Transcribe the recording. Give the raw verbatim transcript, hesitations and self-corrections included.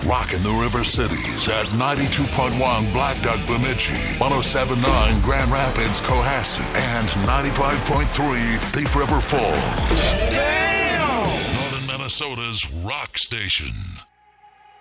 Rockin' the River Cities at ninety-two point one Black Duck Bemidji, one oh seven point nine Grand Rapids Cohasset, and ninety-five point three Thief River Falls. Damn! Northern Minnesota's rock station.